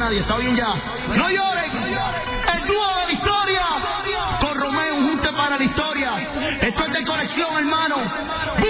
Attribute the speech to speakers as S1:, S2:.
S1: nadie, está bien ya. No lloren. El dúo de la historia. Con Romeo, un junte para la historia. Esto es de colección, hermano.